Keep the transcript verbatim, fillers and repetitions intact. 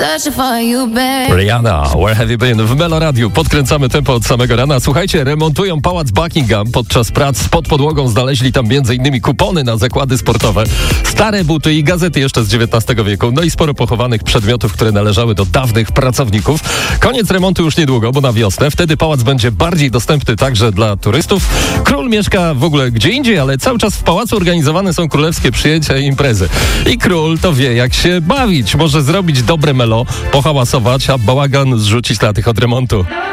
Rihanna, Where Have You Been? W Melo Radiu podkręcamy tempo od samego rana. Słuchajcie, remontują pałac Buckingham. Podczas prac pod podłogą znaleźli tam między innymi kupony na zakłady sportowe, stare buty i gazety jeszcze z dziewiętnastego wieku, no i sporo pochowanych przedmiotów, które należały do dawnych pracowników. Koniec remontu już niedługo, bo na wiosnę. Wtedy pałac będzie bardziej dostępny także dla turystów. Król mieszka w ogóle gdzie indziej, ale cały czas w pałacu organizowane są królewskie przyjęcia i imprezy. I król to wie, jak się bawić. Może zrobić dobre melo, pohałasować, a bałagan zrzucić na tych od remontu.